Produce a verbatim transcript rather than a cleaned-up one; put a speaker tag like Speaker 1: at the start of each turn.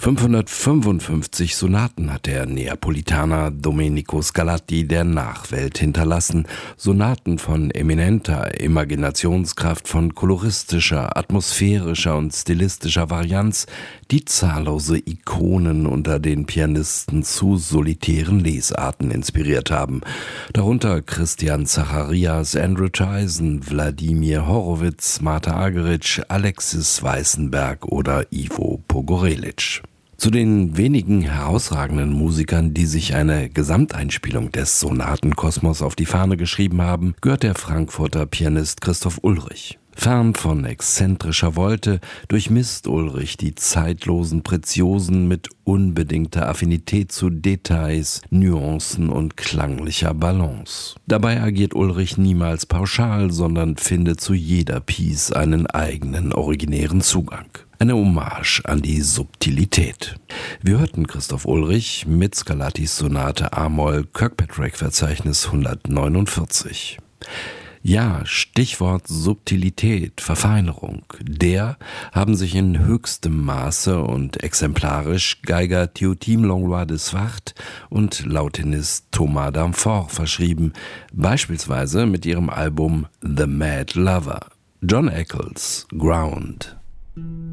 Speaker 1: fünfhundertfünfundfünfzig Sonaten hat der Neapolitaner Domenico Scarlatti der Nachwelt hinterlassen. Sonaten von eminenter Imaginationskraft, von koloristischer, atmosphärischer und stilistischer Varianz, die zahllose Ikonen unter den Pianisten zu solitären Lesarten inspiriert haben. Darunter Christian Zacharias, Andrew Chaizen, Wladimir Horowitz, Marta Argerich, Alexis Weissenberg oder Ivo Pogorelic. Zu den wenigen herausragenden Musikern, die sich eine Gesamteinspielung des Sonatenkosmos auf die Fahne geschrieben haben, gehört der Frankfurter Pianist Christoph Ullrich. Fern von exzentrischer Volte durchmisst Ullrich die zeitlosen Preziosen mit unbedingter Affinität zu Details, Nuancen und klanglicher Balance. Dabei agiert Ullrich niemals pauschal, sondern findet zu jeder Piece einen eigenen originären Zugang. Eine Hommage an die Subtilität. Wir hörten Christoph Ullrich mit Scarlattis Sonate A-Moll, Kirkpatrick-Verzeichnis hundertneunundvierzig. Ja, Stichwort Subtilität, Verfeinerung. Der haben sich in höchstem Maße und exemplarisch Geiger Théotime Langlois de Swart und Lautenist Thomas Damfort verschrieben, beispielsweise mit ihrem Album The Mad Lover. John Eccles, Ground.